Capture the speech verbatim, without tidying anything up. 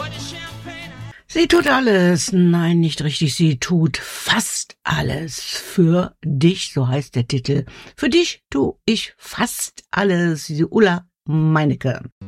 Sie tut alles, nein, nicht richtig, sie tut fast alles für dich, so heißt der Titel. Für dich tu ich fast alles, die Ulla Meinecke.